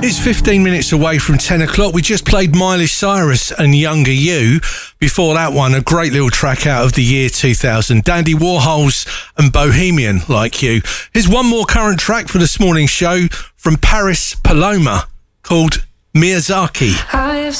It's 15 minutes away from 10 o'clock. We just played Miley Cyrus and Younger You. Before that one, a great little track out of the year 2000. Dandy Warhols and Bohemian, Like You. Here's one more current track for this morning's show from Paris Paloma called Miyazaki.